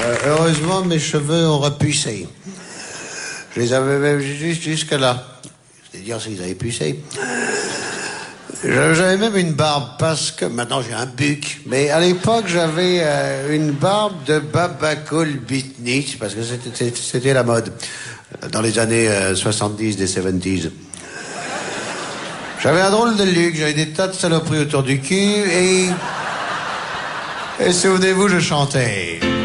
Heureusement, mes cheveux ont repucé. Je les avais même jusque-là. C'est-à-dire s'ils avaient pucé. J'avais même une barbe parce que... Maintenant, j'ai un buc. Mais à l'époque, j'avais une barbe de Baba Cool Beatnik parce que c'était la mode dans les années 70, des 70s. J'avais un drôle de look. J'avais des tas de saloperies autour du cul et souvenez-vous, je chantais...